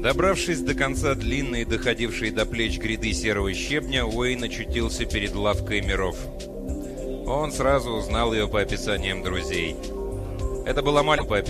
Добравшись до конца длинной, доходившей до плеч гряды серого щебня, Уэйн очутился перед лавкой миров. Он сразу узнал ее по описаниям друзей. Это была маленькая